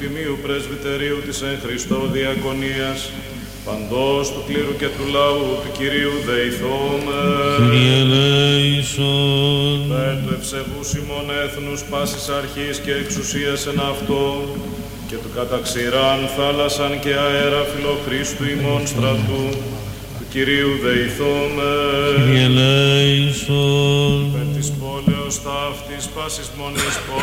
Τιμίου Πρεσβυτερίου της εν Χριστώ Διακονίας, παντός του κλήρου και του λαού του Κυρίου δεηθώμε. Κύριε ελέησον. Περ του ευσεβούς ημών έθνους πάσης αρχής και εξουσίας εν αυτό, και του καταξηράν θάλασσαν και αέρα φιλοχρίστου ημών στρατού, του Κυρίου δεηθώμε. Κύριε ελέησον. Περ της πόλεως ταύτης πάσης μονής πόλεως